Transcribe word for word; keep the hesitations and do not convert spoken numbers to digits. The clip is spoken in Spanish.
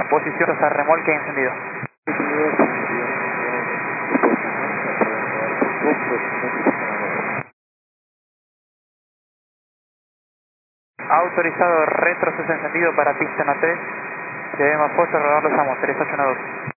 posición a remolque encendido. Autorizado retroceso encendido para pista en A tres. Debemos foto, rodar los amos, tres ocho uno dos.